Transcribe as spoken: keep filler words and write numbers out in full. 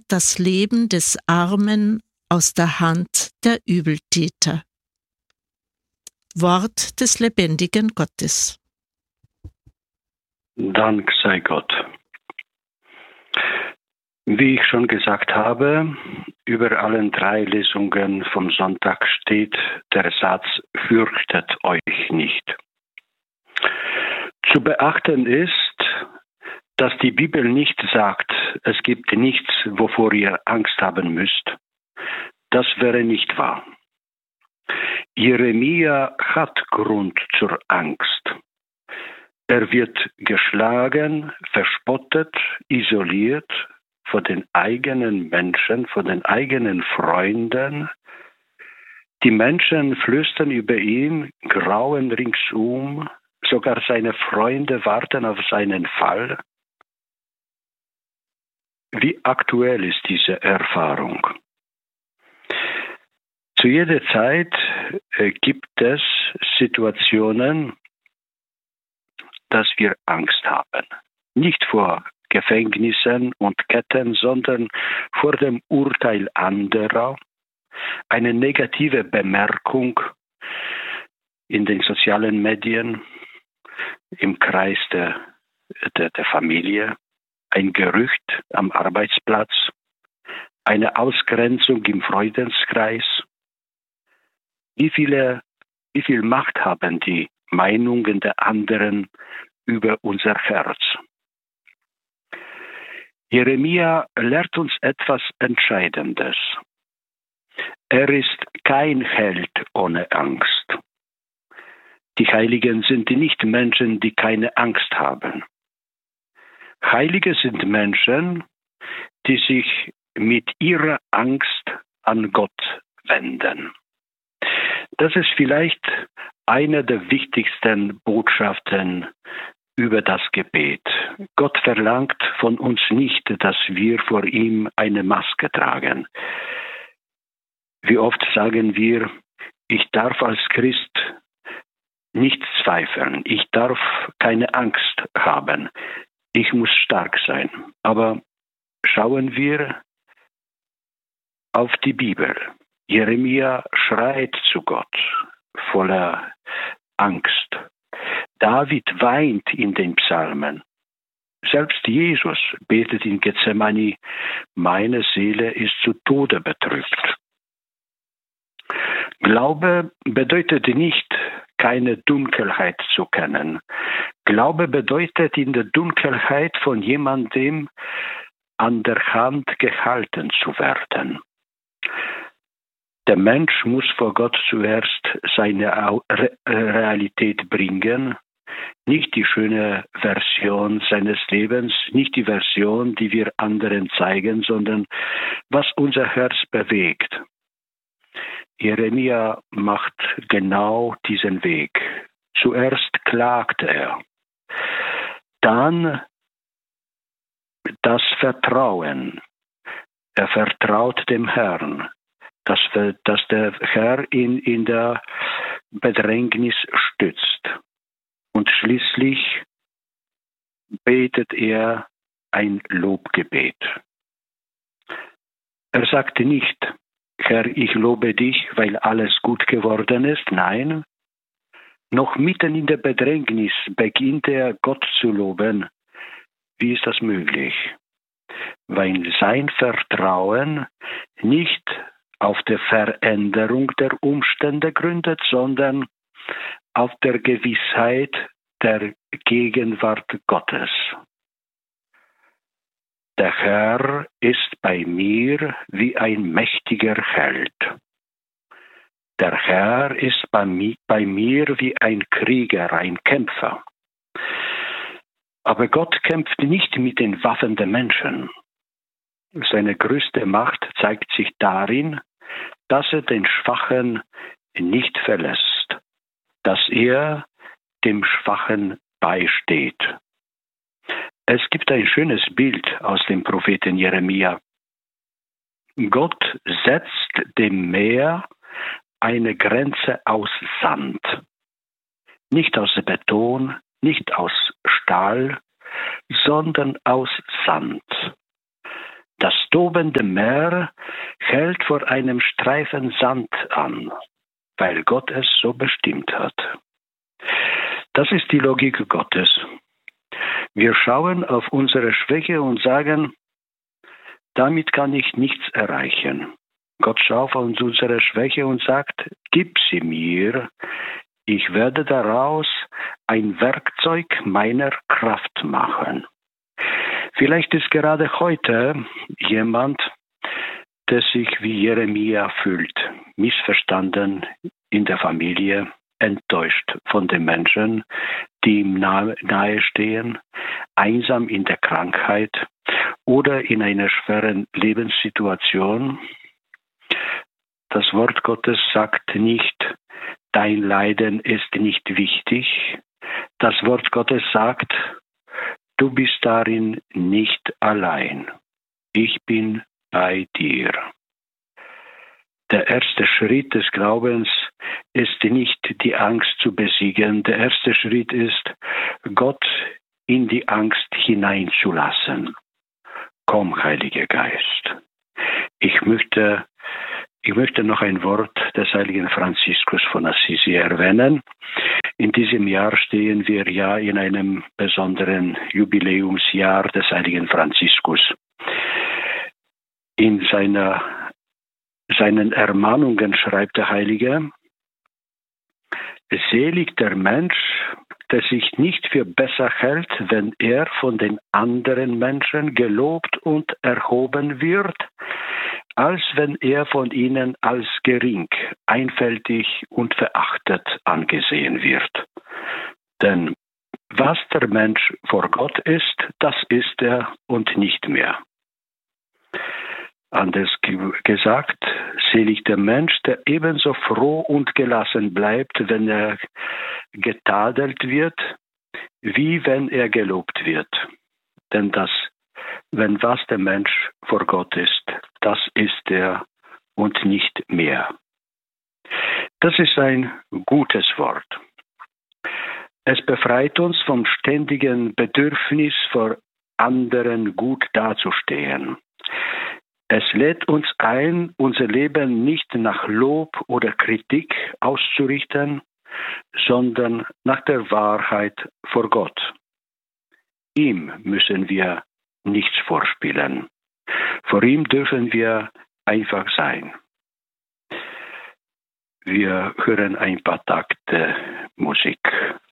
das Leben des Armen aus der Hand der Übeltäter. Wort des lebendigen Gottes. Dank sei Gott. Wie ich schon gesagt habe, über allen drei Lesungen vom Sonntag steht der Satz, fürchtet euch nicht. Zu beachten ist, dass die Bibel nicht sagt, es gibt nichts, wovor ihr Angst haben müsst. Das wäre nicht wahr. Jeremia hat Grund zur Angst. Er wird geschlagen, verspottet, isoliert von den eigenen Menschen, von den eigenen Freunden. Die Menschen flüstern über ihn, grauen ringsum, sogar seine Freunde warten auf seinen Fall. Wie aktuell ist diese Erfahrung? Zu jeder Zeit äh, gibt es Situationen, dass wir Angst haben. Nicht vor Gefängnissen und Ketten, sondern vor dem Urteil anderer. Eine negative Bemerkung in den sozialen Medien, im Kreis der, der, der Familie, ein Gerücht am Arbeitsplatz, eine Ausgrenzung im Freundeskreis. Wie viele, wie viel Macht haben die Meinungen der anderen über unser Herz? Jeremia lehrt uns etwas Entscheidendes. Er ist kein Held ohne Angst. Die Heiligen sind nicht Menschen, die keine Angst haben. Heilige sind Menschen, die sich mit ihrer Angst an Gott wenden. Das ist vielleicht eine der wichtigsten Botschaften über das Gebet. Gott verlangt von uns nicht, dass wir vor ihm eine Maske tragen. Wie oft sagen wir, ich darf als Christ nicht zweifeln, ich darf keine Angst haben, ich muss stark sein. Aber schauen wir auf die Bibel. Jeremia schreit zu Gott voller Angst. David weint in den Psalmen. Selbst Jesus betet in Gethsemane, meine Seele ist zu Tode betrübt. Glaube bedeutet nicht, keine Dunkelheit zu kennen. Glaube bedeutet, in der Dunkelheit von jemandem an der Hand gehalten zu werden. Der Mensch muss vor Gott zuerst seine Re- Realität bringen, nicht die schöne Version seines Lebens, nicht die Version, die wir anderen zeigen, sondern was unser Herz bewegt. Jeremia macht genau diesen Weg. Zuerst klagt er, dann das Vertrauen. Er vertraut dem Herrn. Dass, dass der Herr ihn in der Bedrängnis stützt. Und schließlich betet er ein Lobgebet. Er sagte nicht, Herr, ich lobe dich, weil alles gut geworden ist. Nein, noch mitten in der Bedrängnis beginnt er Gott zu loben. Wie ist das möglich? Weil sein Vertrauen nicht auf der Veränderung der Umstände gründet, sondern auf der Gewissheit der Gegenwart Gottes. Der Herr ist bei mir wie ein mächtiger Held. Der Herr ist bei mir, bei mir wie ein Krieger, ein Kämpfer. Aber Gott kämpft nicht mit den Waffen der Menschen. Seine größte Macht zeigt sich darin, dass er den Schwachen nicht verlässt, dass er dem Schwachen beisteht. Es gibt ein schönes Bild aus dem Propheten Jeremia. Gott setzt dem Meer eine Grenze aus Sand. Nicht aus Beton, nicht aus Stahl, sondern aus Sand. Das tobende Meer hält vor einem Streifen Sand an, weil Gott es so bestimmt hat. Das ist die Logik Gottes. Wir schauen auf unsere Schwäche und sagen, damit kann ich nichts erreichen. Gott schaut auf unsere Schwäche und sagt, gib sie mir, ich werde daraus ein Werkzeug meiner Kraft machen. Vielleicht ist gerade heute jemand, der sich wie Jeremia fühlt, missverstanden in der Familie, enttäuscht von den Menschen, die ihm nahe, nahe stehen, einsam in der Krankheit oder in einer schweren Lebenssituation. Das Wort Gottes sagt nicht, dein Leiden ist nicht wichtig. Das Wort Gottes sagt, du bist darin nicht allein. Ich bin bei dir. Der erste Schritt des Glaubens ist nicht die Angst zu besiegen. Der erste Schritt ist, Gott in die Angst hineinzulassen. Komm, Heiliger Geist. Ich möchte, ich möchte noch ein Wort des heiligen Franziskus von Assisi erwähnen. In diesem Jahr stehen wir ja in einem besonderen Jubiläumsjahr des heiligen Franziskus. In seiner, seinen Ermahnungen schreibt der Heilige, selig der Mensch, der sich nicht für besser hält, wenn er von den anderen Menschen gelobt und erhoben wird, als wenn er von ihnen als gering, einfältig und verachtet angesehen wird. Denn was der Mensch vor Gott ist, das ist er und nicht mehr. Anders gesagt, selig der Mensch, der ebenso froh und gelassen bleibt, wenn er getadelt wird, wie wenn er gelobt wird. Denn das, wenn was der Mensch vor Gott ist, das ist er und nicht mehr. Das ist ein gutes Wort. Es befreit uns vom ständigen Bedürfnis, vor anderen gut dazustehen. Es lädt uns ein, unser Leben nicht nach Lob oder Kritik auszurichten, sondern nach der Wahrheit vor Gott. Ihm müssen wir nichts vorspielen. Vor ihm dürfen wir einfach sein. Wir hören ein paar Takte Musik.